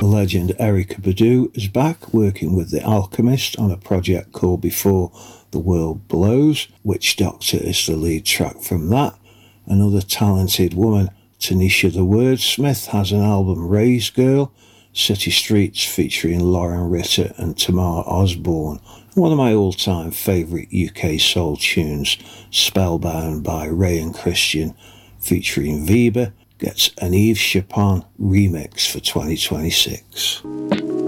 legend Erykah Badu is back working with The Alchemist on a project called Before the World Blows. Witch Doctor is the lead track from that. Another talented woman, Tanisha the Wordsmith, has an album, Ray's Girl. City Streets, featuring Lauren Ritter and Tamar Osborne. One of my all-time favourite UK soul tunes, Spellbound by Ray and Christian, featuring Viva, gets an Yves Chapon remix for 2026.